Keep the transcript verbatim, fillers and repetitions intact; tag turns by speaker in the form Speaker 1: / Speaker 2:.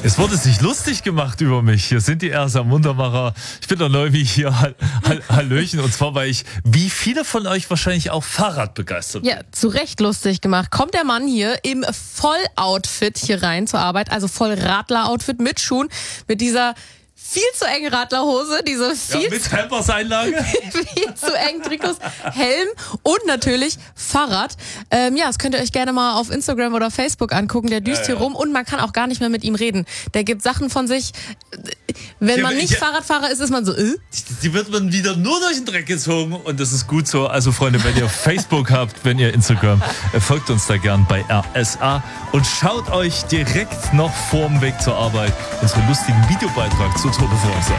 Speaker 1: Es wurde sich lustig gemacht über mich. Hier sind die Ersa Muntermacher. Ich bin der Neuwi hier. Hall, Hall, Hallöchen. Und zwar, weil ich, wie viele von euch wahrscheinlich auch Fahrrad begeistert bin.
Speaker 2: Ja, zu Recht lustig gemacht. Kommt der Mann hier im Volloutfit hier rein zur Arbeit, also Vollradler-Outfit mit Schuhen, mit dieser viel zu enge Radlerhose, diese viel,
Speaker 1: Ja, mit Pampers-Einlage.
Speaker 2: viel zu engen Trikots, Helm und natürlich Fahrrad. Ähm, ja, das könnt ihr euch gerne mal auf Instagram oder Facebook angucken. Der düst
Speaker 1: Ja,
Speaker 2: hier
Speaker 1: ja.
Speaker 2: rum und man kann auch gar nicht mehr mit ihm reden. Der gibt Sachen von sich. Wenn
Speaker 1: Ja,
Speaker 2: man nicht
Speaker 1: ja.
Speaker 2: Fahrradfahrer ist, ist man so, äh?
Speaker 1: Die wird man wieder nur durch den Dreck gezogen und das ist gut so. Also Freunde, wenn ihr Facebook habt, wenn ihr Instagram, äh, folgt uns da gern bei R S A und schaut euch direkt noch vorm Weg zur Arbeit unseren lustigen Videobeitrag zur Tour de France an.